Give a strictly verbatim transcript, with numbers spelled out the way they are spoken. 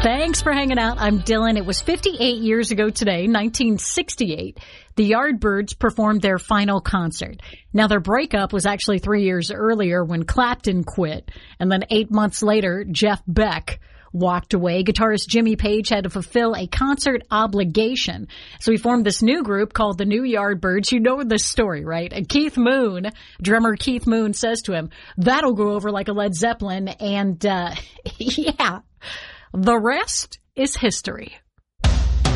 Thanks for hanging out. I'm Dylan. It was fifty-eight years ago today, nineteen sixty-eight. The Yardbirds performed their final concert. Now, their breakup was actually three years earlier when Clapton quit. And then eight months later, Jeff Beck walked away. Guitarist Jimmy Page had to fulfill a concert obligation. So he formed this new group called the New Yardbirds. You know this story, right? And Keith Moon, drummer Keith Moon, says to him, that'll go over like a Led Zeppelin. And, uh, yeah, the rest is history.